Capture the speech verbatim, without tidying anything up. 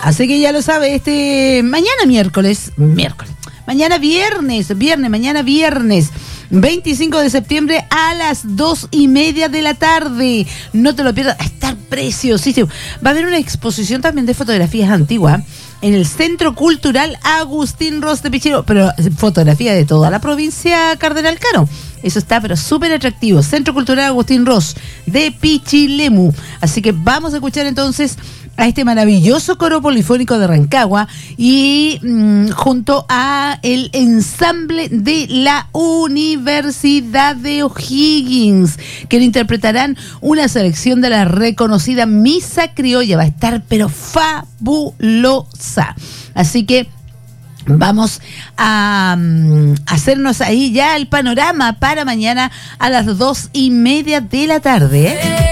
Así que ya lo sabe, este mañana miércoles, miércoles, mañana viernes, viernes, mañana viernes, veinticinco de septiembre a las dos y media de la tarde. No te lo pierdas, va a estar preciosísimo. Va a haber una exposición también de fotografías antiguas en el Centro Cultural Agustín Ros de Pichilemu, pero fotografía de toda la provincia Cardenal Caro. Eso está, pero súper atractivo. Centro Cultural Agustín Ros de Pichilemu. Así que vamos a escuchar entonces a este maravilloso coro polifónico de Rancagua y mmm, junto a el ensamble de la Universidad de O'Higgins, que interpretarán una selección de la reconocida Misa Criolla. Va a estar pero fabulosa. Así que vamos a um, hacernos ahí ya el panorama para mañana a las dos y media de la tarde, ¿eh?